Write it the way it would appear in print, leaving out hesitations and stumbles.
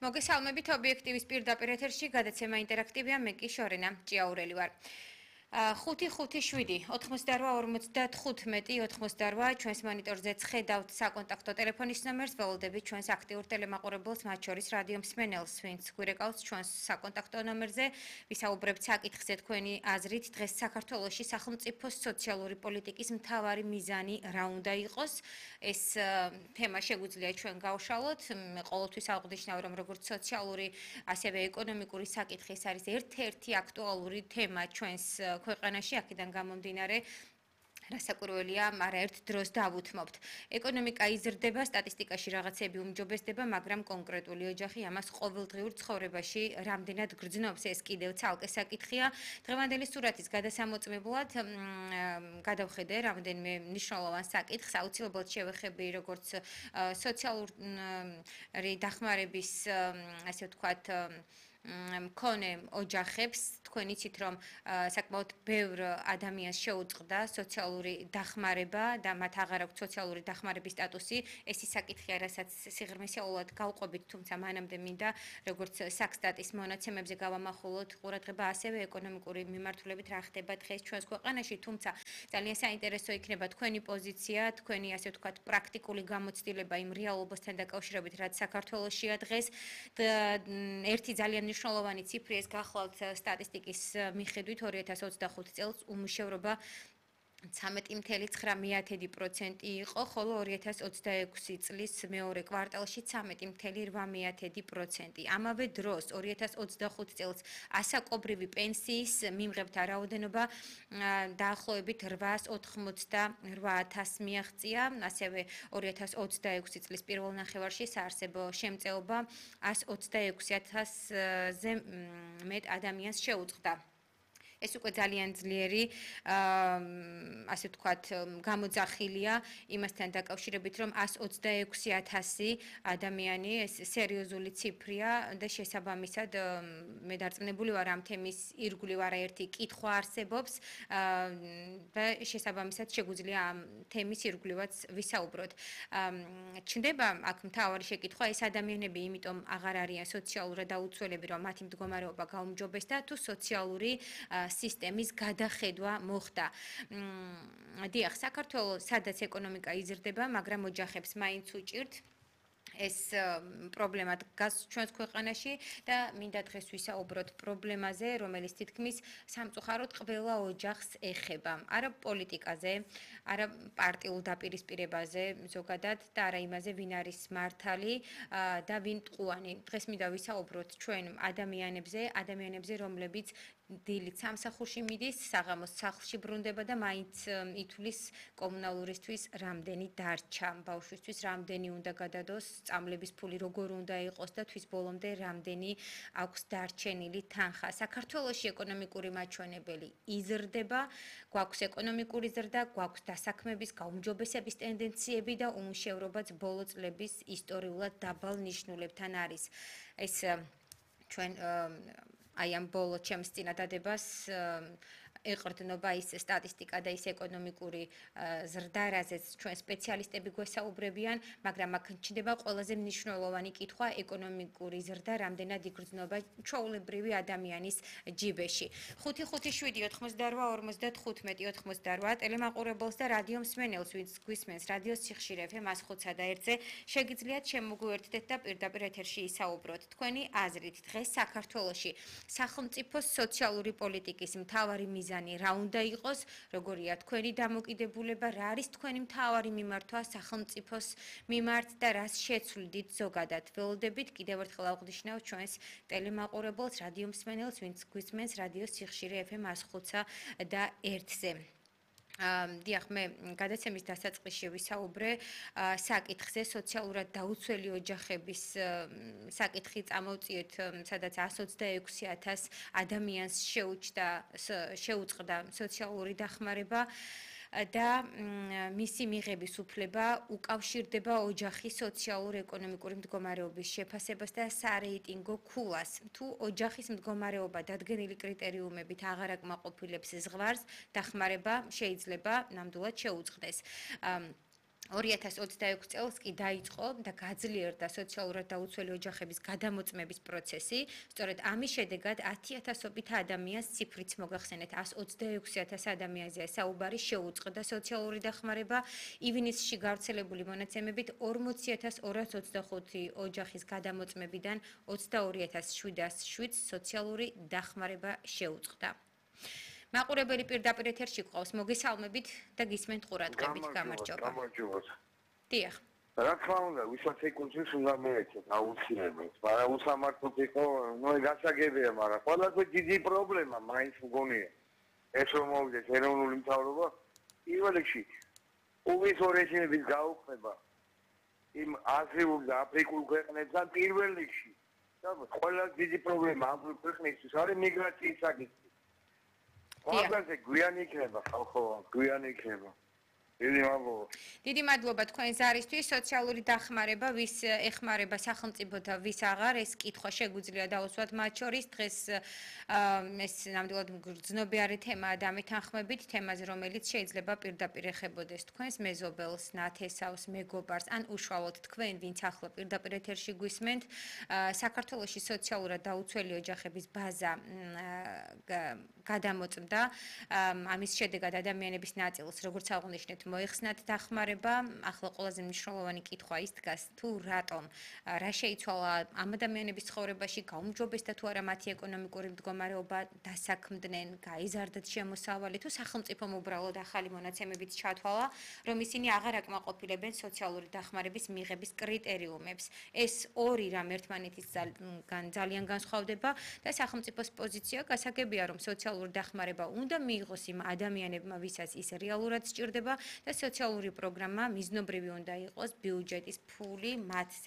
მოგესალმებით ობიექტივის პირდაპირ ეთერში გადაცემა ინტერაქტივია მე კი შორენა ჭიაურელი ვარ. 5-5-7 88-55 ჩვენს მონიტორზე ხედავთ საკონტაქტო ტელეფონის ნომერს, ველოდებით ჩვენს აქტიურ ტელემაყურებელს, მათ შორის რადიო მსმენელს, ვინც გვირეკავს ჩვენს საკონტაქტო ნომერზე. ვისაუბრებთ საკითხზე თქვენი აზრით, დღეს საქართველოში სახელმწიფოს სოციალური პოლიტიკის მთავარი მიზანი რა უნდა იყოს. ეს თემა შეგვიძლია ჩვენ გავშალოთ. მე ყოველთვის აღვნიშნავ, რომ როგორც სოციალური, ასევე ეკონომიკური საკითხი ეს არის ერთ-ერთი აქტუალური თემა ჩვენს ქვეყანაში, აქედან გამომდინარე, რასაკვირველია, არაერთ დროს დავუთმობთ. ეკონომიკა იზრდება, სტატისტიკაში რაღაცები უმჯობესდება, მაგრამ კონკრეტული ოჯახი ამას ყოველდღიურ ცხოვრებაში რამდენად გრძნობს, ეს კიდევ ცალკე საკითხია. დღევანდელი სურათის გადასამოწმებლად გადავხედე რამდენიმე მნიშვნელოვან საკითხს, აუცილებლად შევეხები როგორც სოციალური დახმარების, ასე ვთქვათ, მქონე ოჯახებს, თქვენ იცით, რომ საკმაოდ ბევრ ადამიანს შეუწყდა სოციალური დახმარება და მათ აღარ აქვს სოციალური დახმარების სტატუსი. ეს ის საკითხია, რასაც სიღრმისეულად გავყვებით, თუმცა მანამდე მინდა როგორც საქსტატის მონაცემებზე გავამახვილოთ ყურადღება, ასევე ეკონომიკური მიმართულებით რა ხდება დღეს ჩვენს ქვეყანაში, თუმცა ძალიან საინტერესო იქნება თქვენი პოზიცია, თქვენი ასე ვთქვათ პრაქტიკული გამოცდილება იმ რეალობასთან დაკავშირებით, რაც საქართველოშია დღეს. ერთი ძალიან მნიშვნელოვანი ციფრი ეს გახლავთ სტატისტიკის მიხედვით 2025 წელს უმუშევრობა 13.9% იყო, ხოლო 2026 წლის მეორე კვარტალში 13.8%. ამავე დროს 2025 წელს ასაკობრივი პენსიის მიმღებთა რაოდენობა დაახლოებით 888,000 მიაღწია, ასევე 2026 წლის პირველ ნახევარში საარსებო შემწეობა 126,000-ზე მეტ ადამიანს შეუწყდა. ეს უკვე ძალიან ძლიერი, ასე ვთქვათ, გამოძახილია იმასთან დაკავშირებით, რომ 126,000 ადამიანი ეს სერიოზული ციფრია და შესაბამისად მე დარწმუნებული ვარ ამ თემის ირგვლივ არაერთი კითხვა არსებობს და შესაბამისად შეგვიძლია ამ თემის ირგვლივაც ვისაუბროთ. ჩნდება აქ მთავარი შეკითხვა, ეს ადამიანები იმიტომ აღარ არიან სოციალურად დაუცველები, რომ მათი მდგომარეობა გაუმჯობესდა თუ სოციალური სისტემის გადახედვა მოხდა. დიახ, საქართველოს სადაც ეკონომიკა იზრდება, მაგრამ ოჯახებს მაინც უჭირთ. ეს პრობლემა დგას ჩვენს ქვეყანაში და მინდა დღეს ვისაუბროთ პრობლემაზე, რომელიც თითქმის სამწუხაროდ ყველა ოჯახს ეხება. არა პოლიტიკაზე, არა პარტიულ დაპირისპირებაზე ზოგადად და არა იმაზე, ვინ არის მართალი და ვინ ტყუანი. დღეს მინდა ვისაუბროთ ჩვენ ადამიანებზე, რომლებიც დილით სამსახურში მიდის, საღამოს სახლში ბრუნდება და მაინც ითვლის კომუნალურისთვის რამდენი დარჩა, ბავშვისთვის რამდენი უნდა გადადოს, სწავლების ფული როგორ უნდა იყოს და თვის ბოლომდე რამდენი აქვს დარჩენილი თანხა. საქართველოში ეკონომიკური მაჩვენებელი იზრდება, გვაქვს ეკონომიკური ზრდა, გვაქვს დასაქმების გაუმჯობესების ტენდენციები და უმუშევრობაც ბოლო წლების ისტორიულად დაბალ ნიშნულებთან არის. ეს ჩვენ აი ამ ბოლო ჩემს წინადადებას ეყრდნობა ის სტატისტიკა და ის ეკონომიკური ზრდა, რაზეც ჩვენ სპეციალისტები გვესაუბრებიან, მაგრამ აქ ჩნდება ყველაზე მნიშვნელოვანი კითხვა ეკონომიკური ზრდა რამდენად იგრძნობა ჩვეულებრივი ადამიანის ჯიბეში. 5-5-7-88-55-88 ტელემაყურებელს და რადიო მსმენელს, ვინც გვისმენს რადიოს სიხშირე FM 105-სა და 1-ზე, შეგიძლიათ შემოგვიერთდეთ და პირდაპირ ეთერში ისაუბროთ. თქვენი აზრით დღეს საქართველოში სახელმწიფოს სოციალური პოლიტიკის მთავარი მიზანი რა უნდა იყოს, როგორია თქვენი დამოკიდებულება, რა არის თქვენი მთავარი მიმართვა სახელმწიფოს მიმართ და რას შეცვლით ზოგადად. ველოდებით კიდევ ერთხელ აღვნიშნავ ჩვენს ტელემაყურებელს, რადიო მსმენელს, ვინც გვისმენს რადიოს სიხშირე FM 105-სა და 1-ზე. დიახ, მე გადაცემის დასაწყისში ვისაუბრე საკითხზე, სოციალურად დაუცველი ოჯახების საკითხი წამოვწიეთ, სადაც 126,000 ადამიანს შეუწყდა სოციალური დახმარება და მისი მიღების უფლება უკავშირდება ოჯახის სოციალურ-ეკონომიკური მდგომარეობის შეფასებას და სარეიტინგო ქულას. თუ ოჯახის მდგომარეობა დადგენილი კრიტერიუმებით აღარ აკმაყოფილებს ზღვარს, დახმარება შეიძლება ნამდვილად შეუწყდეს. 2026 წელს კი დაიწყო და გაძლიერდა სოციალურად დაუცველი ოჯახების გადამოწმების პროცესი. სწორედ ამის შედეგად 10,000-ობით ადამიანს ციფრიც მოგახსენეთ 126,000 ადამიანზეა საუბარი შეუწყდა სოციალური დახმარება. ივნისში გავრცელებული მონაცემებით 40,225 ოჯახის გადამოწმებიდან 22,707 სოციალური დახმარება შეუწყდა. მაყურებელი პირდაპირ ეთერში ყავს. მოგესალმებით და გისმენთ ყურადღებით. გამარჯობა. გამარჯობა. დიახ. რა თქმა უნდა, ვისაც ეკუთვნის უნდა მეეცეთ აუცილებლად. მაგრამ უსამართლოდ იყო, გასაგებია, მაგრამ ყველაზე დიდი პრობლემა მაინც მგონია. ეს რომ მოვიდეს ეროვნული მთავრობა, პირველ რიგში უვისო რეჟიმების გაუქმება იმ აზიურ და აფრიკულ ქვეყნებთან პირველ რიგში. და ყველაზე დიდი პრობლემა ამ ქვეყნისთვის არის მიგრაციის საკითხი. ყველაზე გვიანი იქნება ხალხო, გვიანი იქნება. დიდი მადლობა თქვენ ზარისთვის. სოციალური დახმარება ვის ეხმარება სახელმწიფო და ვის აღარ, ეს კითხვა შეგვიძლია დავუსვათ მათ შორის. დღეს ეს ნამდვილად გრძნობიარე თემაა დამეთანხმებით, თემაზე რომელიც შეიძლება პირდაპირ ეხებოდეს თქვენს მეზობელს, ნათესავს, მეგობარს, ან უშუალოდ თქვენ, ვინც ახლა პირდაპირ ეთერში გვისმენთ. საქართველოში სოციალურად დაუცველი ოჯახების ბაზა გადამოწმდა. ამის შედეგად ადამიანების ნაწილს, როგორც აღნიშნეთ, მოიხსნათ დახმარება. ახლა ყველაზე მნიშვნელოვანი კითხვა ის დგას, თუ რატომ, რა შეიცვალა ამ ადამიანების ცხოვრებაში, გაუმჯობესდა თუ არა მათი ეკონომიკური მდგომარეობა, დასაქმდნენ, გაიზარდათ შემოსავალი, თუ სახელმწიფომ უბრალოდ ახალი მონაცემებით ჩათვალა, რომ ისინი აღარ აკმაყოფილებენ სოციალური დახმარების მიღების კრიტერიუმებს. ეს ორი რამ ერთმანეთისგან ძალიან განსხვავდება და სახელმწიფოს პოზიცია გასაგებია, რომ სოციალური დახმარება უნდა მიიღოს იმ ადამიანებმა, ვისაც ის რეალურად სჭირდება. და სოციალური პროგრამა მიზნობრივი უნდა იყოს ბიუჯეტის ფული მათზე